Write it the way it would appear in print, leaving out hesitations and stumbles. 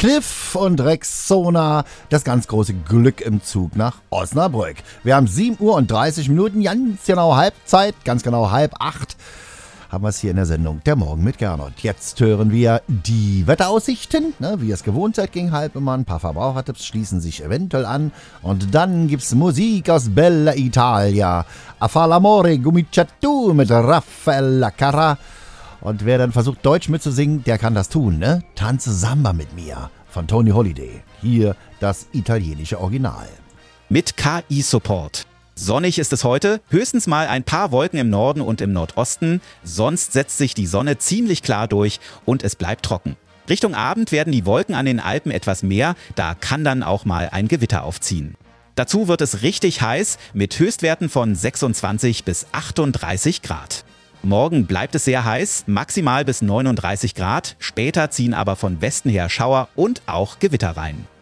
Cliff und Rexona, das ganz große Glück im Zug nach Osnabrück. Wir haben 7:30 Uhr, ganz genau Halbzeit, ganz genau 7:30 haben wir es hier in der Sendung Der Morgen mit Gernot. Jetzt hören wir die Wetteraussichten, wie ihr es gewohnt seid gegen halb immer. Ein paar Verbrauchertipps schließen sich eventuell an. Und dann gibt's Musik aus Bella Italia. A fa l'amore cominciato mit Raffaella Carrà. Und wer dann versucht, Deutsch mitzusingen, der kann das tun, ne? Tanze Samba mit mir von Tony Holiday. Hier das italienische Original. Mit KI-Support. Sonnig ist es heute, höchstens mal ein paar Wolken im Norden und im Nordosten, sonst setzt sich die Sonne ziemlich klar durch und es bleibt trocken. Richtung Abend werden die Wolken an den Alpen etwas mehr, da kann dann auch mal ein Gewitter aufziehen. Dazu wird es richtig heiß mit Höchstwerten von 26 bis 38 Grad. Morgen bleibt es sehr heiß, maximal bis 39 Grad, später ziehen aber von Westen her Schauer und auch Gewitter rein.